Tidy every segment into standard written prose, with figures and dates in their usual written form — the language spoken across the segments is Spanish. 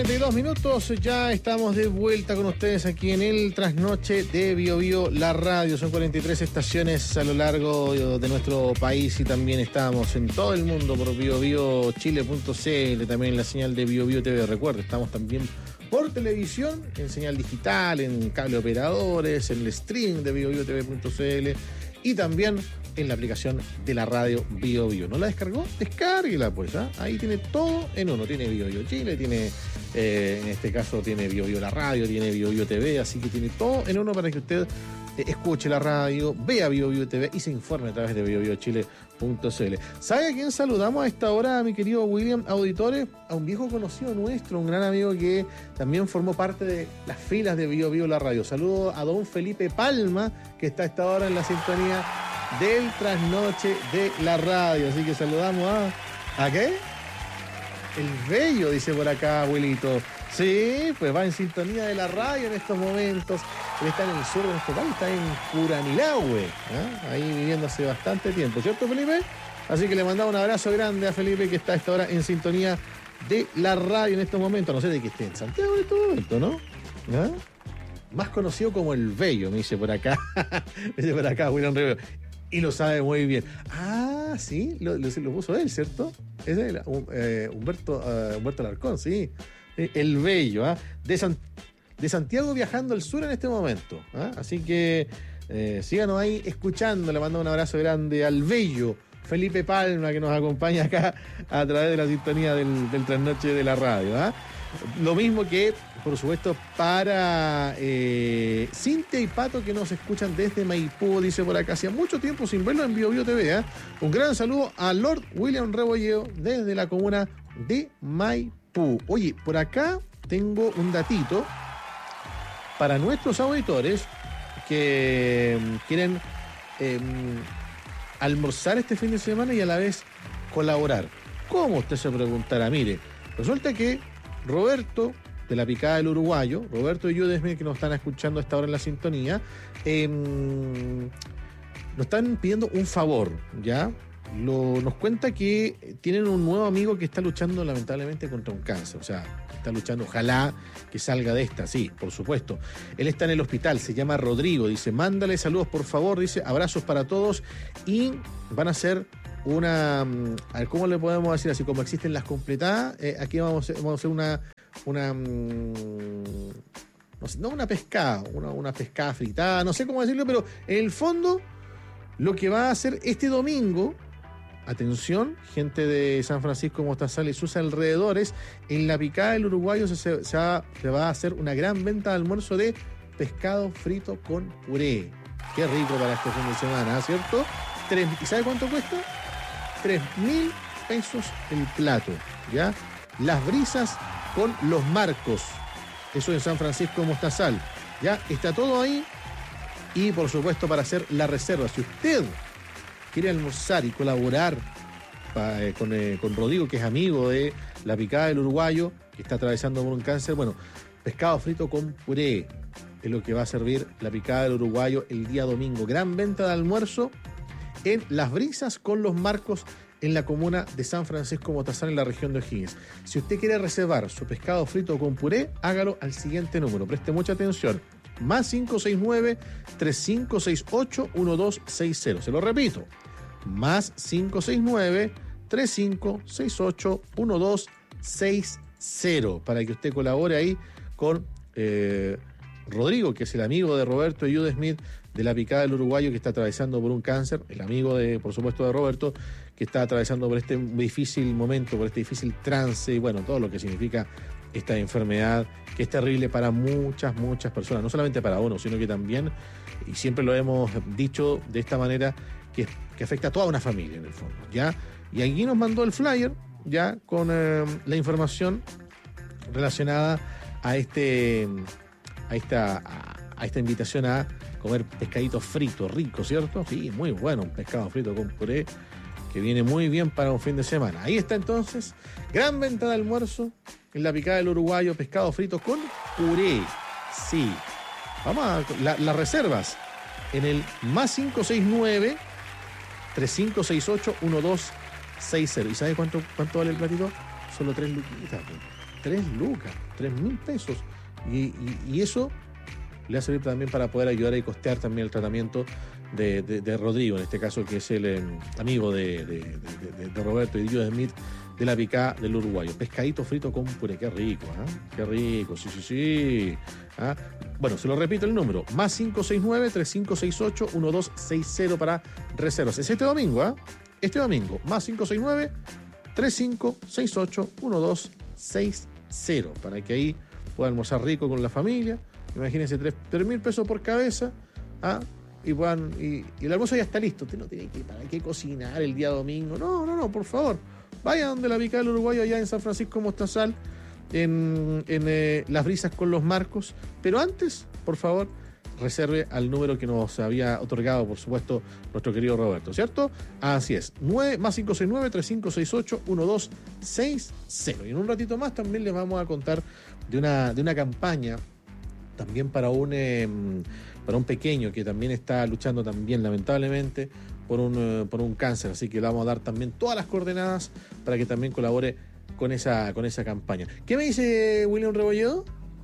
8:42, ya estamos de vuelta con ustedes aquí en el Trasnoche de Bio Bio, la radio. Son 43 estaciones a lo largo de nuestro país y también estamos en todo el mundo por biobiochile.cl, también en la señal de Bio Bio TV. Recuerda, estamos también por televisión, en señal digital, en cable operadores, en el stream de biobiotv.cl y también en la aplicación de la radio Bio Bio. ¿No la descargó? Descárguela, pues, ¿eh? Ahí tiene todo en uno. Tiene Bio Bio Chile, tiene, en este caso, tiene Bio Bio la radio, tiene Bio Bio TV, así que tiene todo en uno para que usted escuche la radio, vea Bio Bio TV y se informe a través de biobiochile.cl. ¿Sabe a quién saludamos a esta hora, mi querido William, auditores? A un viejo conocido nuestro, un gran amigo que también formó parte de las filas de Bio Bio la radio. Saludo a don Felipe Palma, que está a esta hora en la sintonía del Trasnoche de la radio. Así que saludamos ¿a qué? El Bello, dice por acá, abuelito. Sí, pues va en sintonía de la radio en estos momentos. Él está en el sur de nuestro país, está en Curanilahue, ¿eh? Ahí viviendo hace bastante tiempo, ¿cierto, Felipe? Así que le mandamos un abrazo grande a Felipe, que está a esta hora en sintonía de la radio en estos momentos. No sé de que esté en Santiago en este momento, ¿no? ¿Ah? Más conocido como el Bello, me dice por acá. Me dice por acá, William Rivero. Y lo sabe muy bien. Ah, sí, lo puso él, ¿cierto? Es él, Humberto Alarcón, sí. El Bello, ¿ah? De Santiago viajando al sur en este momento, ¿ah? Así que síganos ahí escuchando. Le mando un abrazo grande al Bello Felipe Palma, que nos acompaña acá a través de la sintonía del Trasnoche de la radio, ¿ah? Lo mismo que, por supuesto, para Cintia y Pato, que nos escuchan desde Maipú, dice por acá. Hacía mucho tiempo sin verlo en Bio Bio TV, ¿eh? Un gran saludo a Lord William Rebolleo desde la comuna de Maipú. Oye, por acá tengo un datito para nuestros auditores que quieren almorzar este fin de semana y a la vez colaborar. ¿Cómo? Usted se preguntará. Mire, resulta que Roberto, de la Picada del Uruguayo, Roberto y Judesme, que nos están escuchando a esta hora en la sintonía, nos están pidiendo un favor, ¿ya? Nos cuenta que tienen un nuevo amigo que está luchando lamentablemente contra un cáncer, o sea, está luchando, ojalá que salga de esta, sí, por supuesto. Él está en el hospital, se llama Rodrigo, dice, mándale saludos por favor, dice, abrazos para todos, y van a hacer una, a ver, ¿cómo le podemos decir? Así como existen las completadas, aquí vamos a hacer una no una pescada, una pescada fritada, no sé cómo decirlo, pero en el fondo lo que va a hacer este domingo, atención, gente de San Francisco, Mostazal y sus alrededores, en la Picada del Uruguayo se va a hacer una gran venta de almuerzo de pescado frito con puré. Qué rico para este fin de semana, ¿cierto? ¿Y sabe cuánto cuesta? 3.000 pesos el plato, ¿ya? Las brisas con los marcos, eso en San Francisco Mostazal, ¿ya? Está todo ahí. Y por supuesto, para hacer la reserva, si usted quiere almorzar y colaborar con Rodrigo, que es amigo de la Picada del Uruguayo, que está atravesando por un cáncer, bueno, pescado frito con puré es lo que va a servir la Picada del Uruguayo el día domingo. Gran venta de almuerzo en Las Brisas con los Marcos, en la comuna de San Francisco Mostazal, en la región de O'Higgins. Si usted quiere reservar su pescado frito con puré, hágalo al siguiente número. Preste mucha atención. Más 569-3568-1260. Se lo repito. Más 569-3568-1260. Para que usted colabore ahí con Rodrigo, que es el amigo de Roberto y Jude Smith de la Picada del Uruguayo, que está atravesando por un cáncer, el amigo de, por supuesto, de Roberto, que está atravesando por este difícil momento, por este difícil trance y bueno, todo lo que significa esta enfermedad, que es terrible para muchas personas, no solamente para uno, sino que también, y siempre lo hemos dicho de esta manera, que afecta a toda una familia en el fondo, ¿ya? Y aquí nos mandó el flyer, ya, con la información relacionada a esta invitación a comer pescadito frito, rico, ¿cierto? Sí, muy bueno, un pescado frito con puré, que viene muy bien para un fin de semana. Ahí está entonces, gran venta de almuerzo en la Picada del Uruguayo, pescado frito con puré. Sí. Vamos a las reservas en el más 569-3568-1260. ¿Y sabe cuánto vale el platito? Solo 3 luquitas. 3 lucas, 3.000 pesos. Y eso le va a servir también para poder ayudar a costear también el tratamiento de Rodrigo, en este caso, que es el amigo de Roberto y de Smith, de la picada del uruguayo. Pescadito frito con puré, qué rico, ¿eh? Qué rico, sí. ¿Ah? Bueno, se lo repito el número, más 569-3568-1260 para reservas. Es este domingo, ¿eh? Este domingo, más 569-3568-1260, para que ahí pueda almorzar rico con la familia. Imagínense, 3.000 pesos por cabeza, ¿ah? Y el almuerzo ya está listo. Usted no tiene para qué cocinar el día domingo. No, por favor. Vaya donde la picada del uruguayo, allá en San Francisco Mostazal, en Las Brisas con los Marcos. Pero antes, por favor, reserve al número que nos había otorgado, por supuesto, nuestro querido Roberto, ¿cierto? Así es, más 569-3568-1260. Y en un ratito más también les vamos a contar de una campaña también para un pequeño que también está luchando también, lamentablemente, por un cáncer. Así que le vamos a dar también todas las coordenadas para que también colabore con esa campaña. ¿Qué me dice William Rebolledo?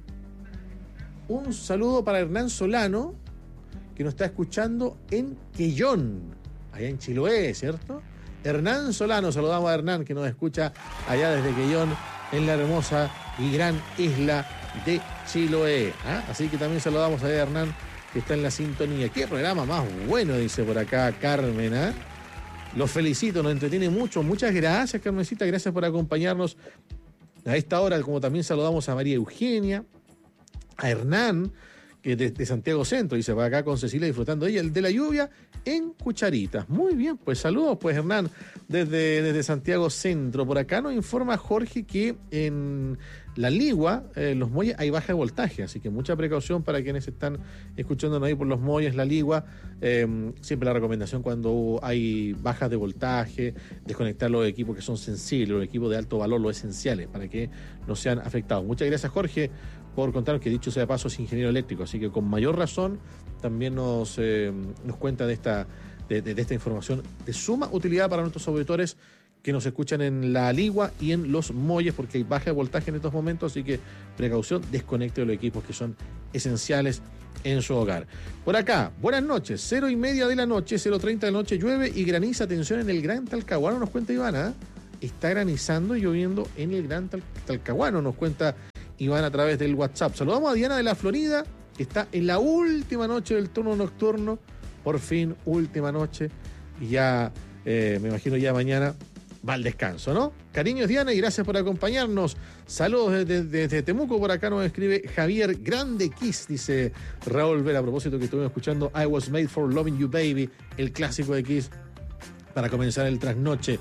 Un saludo para Hernán Solano, que nos está escuchando en Quellón, allá en Chiloé, ¿cierto? Hernán Solano, saludamos a Hernán, que nos escucha allá desde Quellón, en la hermosa y gran isla de Chiloé. ¿Ah? Así que también saludamos a Hernán, que está en la sintonía. Qué programa más bueno, dice por acá Carmen. ¿Ah? Los felicito, nos entretiene mucho. Muchas gracias, Carmencita, gracias por acompañarnos a esta hora. Como también saludamos a María Eugenia, a Hernán, que de Santiago Centro, dice, para acá con Cecilia disfrutando ella de la lluvia en Cucharitas. Muy bien, pues saludos, pues Hernán, desde Santiago Centro. Por acá nos informa Jorge que en La Ligua, los muelles, hay baja de voltaje, así que mucha precaución para quienes están escuchándonos ahí por los muelles, La Ligua. Siempre la recomendación cuando hay bajas de voltaje, desconectar los equipos que son sensibles, los equipos de alto valor, los esenciales, para que no sean afectados. Muchas gracias, Jorge, por contarnos, que dicho sea de paso es ingeniero eléctrico, así que con mayor razón también nos cuenta de esta información de suma utilidad para nuestros auditores que nos escuchan en La Ligua y en los muelles, porque hay baja de voltaje en estos momentos, así que precaución, desconecte los equipos que son esenciales en su hogar. Por acá, buenas noches, 0:30 de la noche, 0:30 de la noche, llueve y graniza, atención en el Gran Talcahuano, nos cuenta Ivana, está granizando y lloviendo en el Gran Talcahuano, nos cuenta Iván a través del WhatsApp. Saludamos a Diana de la Florida, que está en la última noche del turno nocturno, por fin, última noche, y ya, me imagino ya mañana va al descanso, ¿no? Cariños, Diana, y gracias por acompañarnos. Saludos desde Temuco, por acá nos escribe Javier, grande Kiss, dice Raúl Vera, a propósito que estuvimos escuchando I Was Made for Loving You Baby, el clásico de Kiss, para comenzar el trasnoche.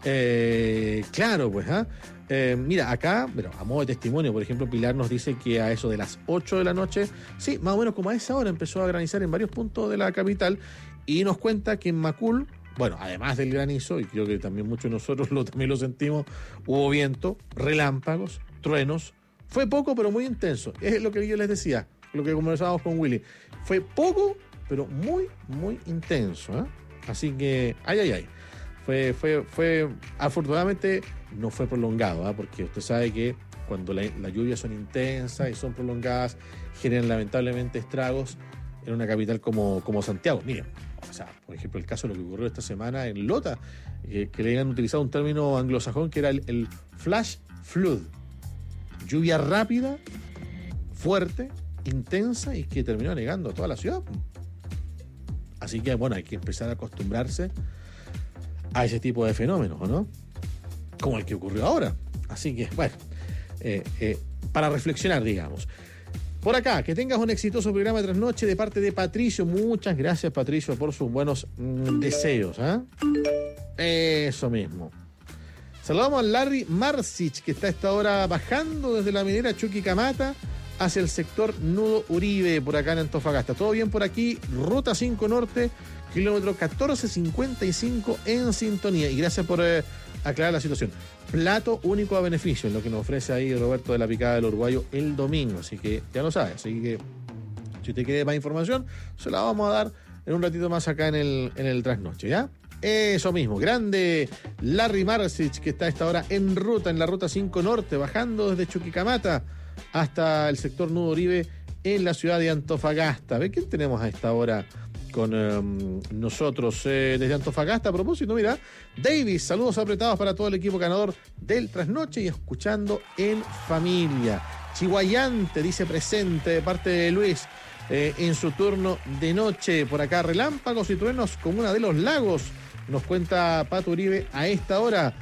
Claro, pues, mira, acá, pero a modo de testimonio, por ejemplo, Pilar nos dice que a eso de las 8 de la noche, sí, más o menos como a esa hora empezó a granizar en varios puntos de la capital, y nos cuenta que en Macul, bueno, además del granizo, y creo que también muchos de nosotros también lo sentimos, hubo viento, relámpagos, truenos, fue poco pero muy intenso, es lo que yo les decía, lo que conversábamos con Willy, fue poco pero muy, muy intenso, ¿eh? Así que, ay. Fue afortunadamente no fue prolongado, ¿eh? Porque usted sabe que cuando las lluvias son intensas y son prolongadas, generan lamentablemente estragos en una capital como Santiago. Miren, o sea, por ejemplo, el caso de lo que ocurrió esta semana en Lota, que le habían utilizado un término anglosajón que era el flash flood. Lluvia rápida, fuerte, intensa y que terminó anegando a toda la ciudad. Así que, bueno, hay que empezar a acostumbrarse a ese tipo de fenómenos, ¿o no? Como el que ocurrió ahora. Así que, bueno, para reflexionar, digamos. Por acá, que tengas un exitoso programa de trasnoche de parte de Patricio. Muchas gracias, Patricio, por sus buenos deseos, Eso mismo. Saludamos a Larry Marcich, que está a esta hora bajando desde la minera Chuquicamata hacia el sector Nudo Uribe, por acá en Antofagasta. ¿Todo bien por aquí? Ruta 5 Norte, kilómetro 1455 en sintonía. Y gracias por aclarar la situación. Plato único a beneficio, es lo que nos ofrece ahí Roberto de la Picada del Uruguayo el domingo. Así que ya lo sabe. Así que si usted quiere más información, se la vamos a dar en un ratito más acá en el trasnoche, ¿ya? Eso mismo, grande Larry Marsic, que está a esta hora en la ruta 5 Norte, bajando desde Chuquicamata hasta el sector Nudo Oribe en la ciudad de Antofagasta. ¿Ve quién tenemos a esta hora con nosotros desde Antofagasta? A propósito, mira, Davis, saludos apretados para todo el equipo ganador del Trasnoche y escuchando en familia. Chihuayante dice presente de parte de Luis en su turno de noche. Por acá relámpagos y truenos, comuna de Los Lagos, nos cuenta Pato Uribe a esta hora.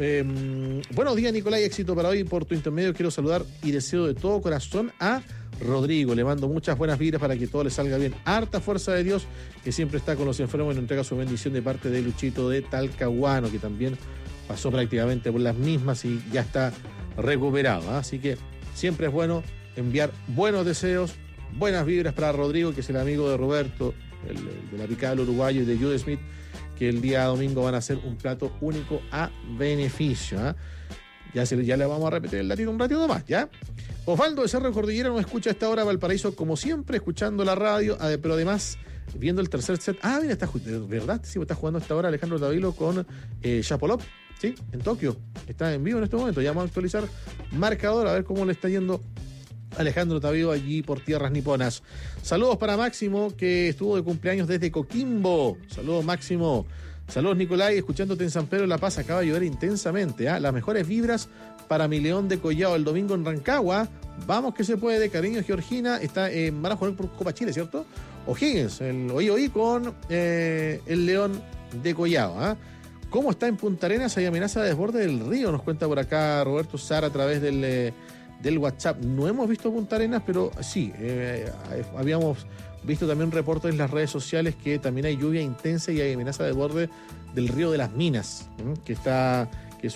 Buenos días, Nicolai, éxito para hoy. Por tu intermedio quiero saludar y deseo de todo corazón a Rodrigo. Le mando muchas buenas vibras para que todo le salga bien. Harta fuerza de Dios, que siempre está con los enfermos y nos entrega su bendición de parte de Luchito de Talcahuano, que también pasó prácticamente por las mismas y ya está recuperado. Así que siempre es bueno enviar buenos deseos, buenas vibras para Rodrigo, que es el amigo de Roberto, el de la picada del uruguayo, y de Jude Smith, que el día domingo van a hacer un plato único a beneficio. Ya le vamos a repetir el latino un ratito más, ¿ya? Osvaldo de Cerro Cordillera nos escucha a esta hora, Valparaíso, como siempre, escuchando la radio, pero además viendo el tercer set. Mira, ¿verdad? Sí, está jugando a esta hora Alejandro Tavilo con Chapolop, ¿sí? En Tokio. Está en vivo en este momento. Ya vamos a actualizar marcador, a ver cómo le está yendo Alejandro Tavilo allí por tierras niponas. Saludos para Máximo, que estuvo de cumpleaños desde Coquimbo. Saludos, Máximo. Saludos, Nicolai, escuchándote en San Pedro de la Paz. Acaba de llover intensamente. Las mejores vibras para mi León de Collao el domingo en Rancagua. Vamos que se puede, de cariño, Georgina. Van a jugar por Copa Chile, ¿cierto? O'Higgins, el oí con el León de Collao. ¿Cómo está en Punta Arenas? Hay amenaza de desborde del río, nos cuenta por acá Roberto Sara a través del WhatsApp. No hemos visto Punta Arenas, pero sí, habíamos visto también reportes en las redes sociales que también hay lluvia intensa y hay amenaza de desborde del río de las Minas, que es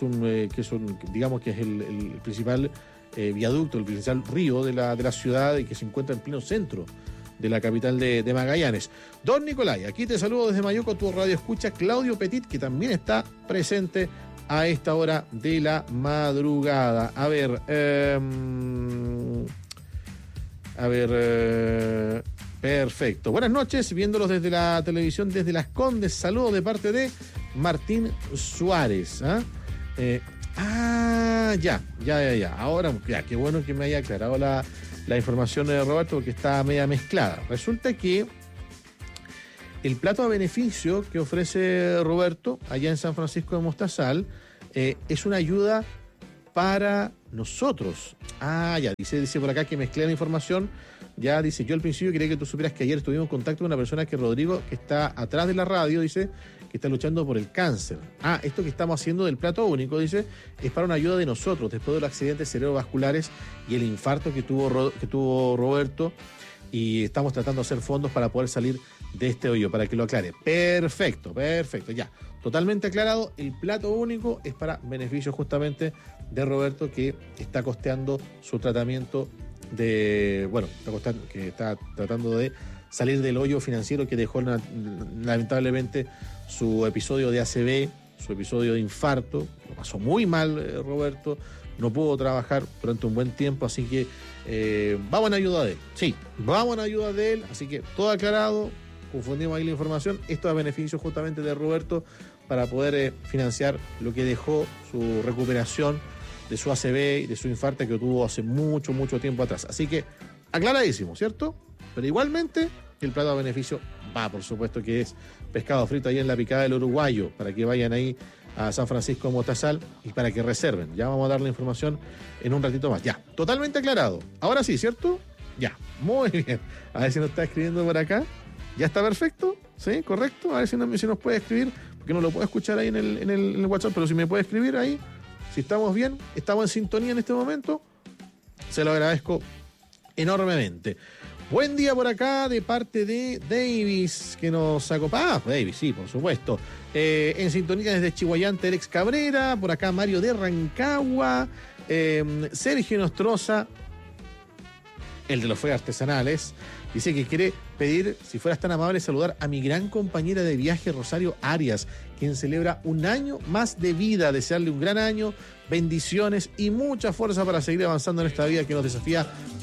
el principal viaducto, el principal río de la ciudad y que se encuentra en pleno centro de la capital de Magallanes. Don Nicolai, aquí te saludo desde Mayoco, tu radio escucha Claudio Petit, que también está presente a esta hora de la madrugada. A ver, perfecto. Buenas noches, viéndolos desde la televisión, desde Las Condes. Saludos de parte de Martín Suárez. Ya. Ahora, ya, qué bueno que me haya aclarado la información de Roberto, porque está media mezclada. Resulta que el plato a beneficio que ofrece Roberto allá en San Francisco de Mostazal es una ayuda para nosotros. Ya, dice por acá que mezclé la información. Ya dice, yo al principio quería que tú supieras que ayer tuvimos contacto con una persona que Rodrigo, que está atrás de la radio, dice, que está luchando por el cáncer. Esto que estamos haciendo del plato único, dice, es para una ayuda de nosotros, después de los accidentes cerebrovasculares y el infarto que tuvo Roberto, y estamos tratando de hacer fondos para poder salir de este hoyo, para que lo aclare. Perfecto, ya. Totalmente aclarado, el plato único es para beneficio justamente de Roberto, que está costeando su tratamiento que está tratando de salir del hoyo financiero que dejó lamentablemente su episodio de ACV, su episodio de infarto. Lo pasó muy mal Roberto, no pudo trabajar durante un buen tiempo, así que vamos en ayuda de él. Sí, vamos en ayuda de él, así que todo aclarado, confundimos ahí la información. Esto es a beneficio justamente de Roberto para poder financiar lo que dejó su recuperación de su ACV y de su infarto que tuvo hace mucho tiempo atrás. Así que aclaradísimo, ¿cierto? Pero igualmente el plato a beneficio va, por supuesto, que es pescado frito ahí en la picada del uruguayo, para que vayan ahí a San Francisco de Mostazal y para que reserven. Ya vamos a dar la información en un ratito más. Ya, totalmente aclarado. Ahora sí, ¿cierto? Ya, muy bien. A ver si nos está escribiendo por acá. ¿Ya está perfecto? ¿Sí? ¿Correcto? A ver si nos puede escribir, porque no lo puedo escuchar ahí en el WhatsApp, pero si me puede escribir ahí, si estamos bien, estamos en sintonía en este momento, se lo agradezco enormemente. Buen día por acá de parte de Davis, que nos acompaña. Davis, sí, por supuesto. En sintonía desde Chihuayante, Alex Cabrera. Por acá Mario de Rancagua. Sergio Nostroza, el de los fuegos artesanales, dice que quiere pedir, si fueras tan amable, saludar a mi gran compañera de viaje, Rosario Arias, quien celebra un año más de vida. Desearle un gran año, bendiciones y mucha fuerza para seguir avanzando en esta vida que nos desafía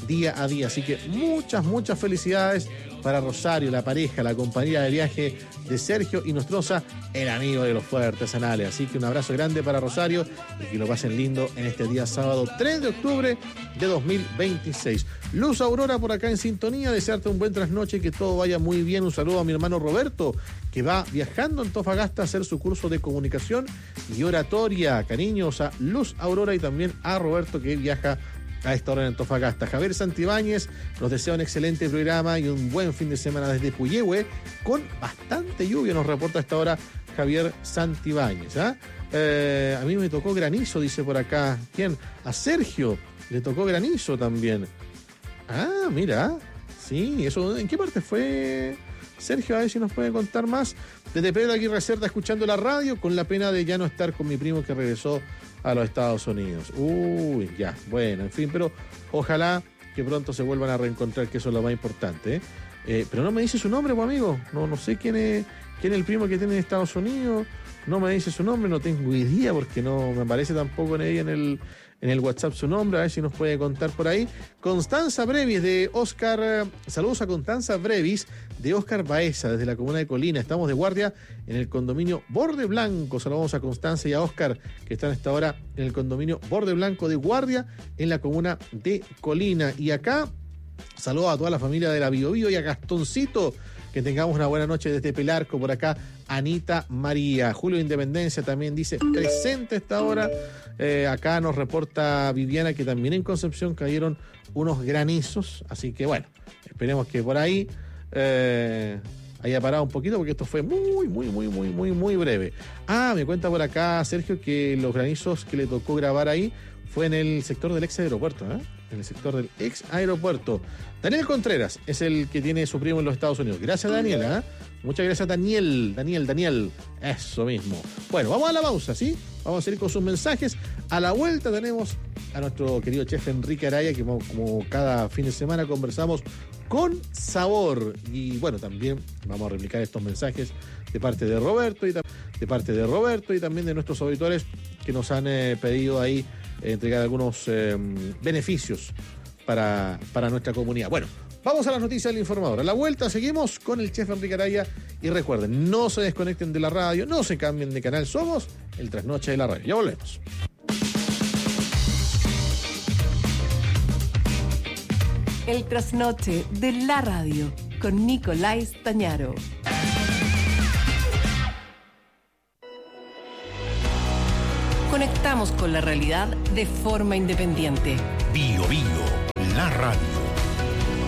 día a día. Así que muchas felicidades para Rosario, la pareja, la compañía de viaje de Sergio Inostroza, el amigo de los fuegos artesanales. Así que un abrazo grande para Rosario y que lo pasen lindo en este día sábado 3 de octubre de 2026. Luz Aurora por acá en sintonía, desearte un buen trasnoche, que todo vaya muy bien. Un saludo a mi hermano Roberto, que va viajando en Antofagasta a hacer su curso de comunicación y oratoria. Cariños a Luz Aurora y también a Roberto, que viaja a esta hora en Antofagasta. Javier Santibáñez nos desea un excelente programa y un buen fin de semana desde Puyehue, con bastante lluvia, nos reporta a esta hora Javier Santibáñez. A mí me tocó granizo, dice por acá. ¿Quién? A Sergio le tocó granizo también. Ah, mira. Sí, eso, ¿en qué parte fue, Sergio? A ver si nos puede contar más. Desde Pedro Aguirre Cerda, escuchando la radio, con la pena de ya no estar con mi primo que regresó a los Estados Unidos. Uy, ya, bueno, en fin, pero ojalá que pronto se vuelvan a reencontrar, que eso es lo más importante, ¿eh? Pero no me dice su nombre, pues, amigo. No sé quién es el primo que tiene en Estados Unidos. No me dice su nombre, no tengo idea, porque no me aparece tampoco en el WhatsApp su nombre. A ver si nos puede contar por ahí. Constanza Brevis de Oscar, saludos a Constanza Brevis de Oscar Baeza, desde la comuna de Colina. Estamos de guardia en el condominio Borde Blanco. Saludamos a Constanza y a Oscar, que están a esta hora en el condominio Borde Blanco de guardia en la comuna de Colina. Y acá, saludos a toda la familia de la Biobío y a Gastoncito. Que tengamos una buena noche desde Pelarco. Por acá, Anita María. Julio Independencia también dice presente a esta hora. Acá nos reporta Viviana que también en Concepción cayeron unos granizos. Así que bueno, esperemos que por ahí haya parado un poquito, porque esto fue muy breve. Me cuenta por acá Sergio que los granizos que le tocó grabar ahí fue en el sector del ex aeropuerto, en el sector del ex aeropuerto. Daniel Contreras es el que tiene su primo en los Estados Unidos. Gracias, Daniel. Muchas gracias, Daniel. Eso mismo. Bueno, vamos a la pausa, ¿sí? Vamos a seguir con sus mensajes. A la vuelta tenemos a nuestro querido chef Enrique Araya, que como cada fin de semana conversamos con sabor. Y bueno, también vamos a replicar estos mensajes de parte de Roberto y también de nuestros auditores que nos han pedido ahí entregar algunos beneficios para nuestra comunidad. Bueno, vamos a las noticias del informador. A la vuelta seguimos con el chef Enrique Araya. Y recuerden, no se desconecten de la radio, no se cambien de canal. Somos el Trasnoche de la Radio. Ya volvemos. El Trasnoche de la Radio con Nicolás Tañaro. Conectamos con la realidad de forma independiente. Bio, la radio.